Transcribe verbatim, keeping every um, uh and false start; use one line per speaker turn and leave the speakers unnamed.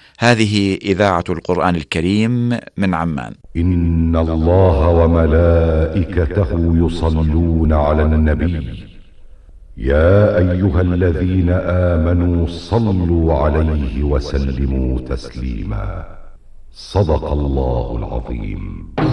هذه إذاعة القرآن الكريم من عمان.
إن الله وملائكته يصلون على النبي يا أيها الذين آمنوا صلوا عليه وسلموا تسليما. صدق الله العظيم.